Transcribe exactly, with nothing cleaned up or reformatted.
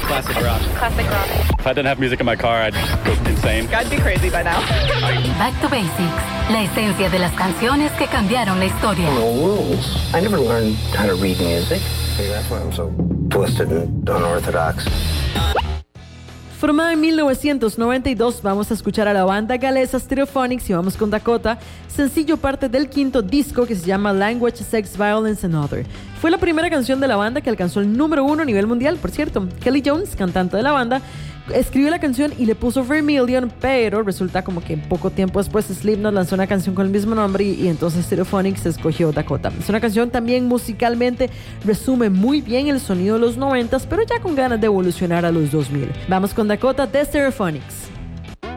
Classic rock. Classic rock. If I didn't have music in my car, I'd go insane. I'd be crazy by now. Back to Basics, la esencia de las canciones que cambiaron la historia. No rules. I never learned how to read music. Maybe that's why I'm so twisted and unorthodox. Formada en mil novecientos noventa y dos, vamos a escuchar a la banda galesa Stereophonics y vamos con Dakota, sencillo parte del quinto disco que se llama Language, Sex, Violence and Other. Fue la primera canción de la banda que alcanzó el número uno a nivel mundial, por cierto. Kelly Jones, cantante de la banda, escribió la canción y le puso Vermilion, pero resulta como que poco tiempo después Slipknot lanzó una canción con el mismo nombre y, y entonces Stereophonics escogió Dakota. Es una canción también musicalmente resume muy bien el sonido de los noventas, pero ya con ganas de evolucionar a los dos mil. Vamos con Dakota de Stereophonics.